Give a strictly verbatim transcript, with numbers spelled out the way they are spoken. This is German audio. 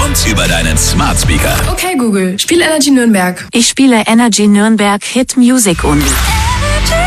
kommt über deinen Smart Speaker. Okay Google, spiel Energy Nürnberg. Ich spiele Energy Nürnberg Hit Music Only.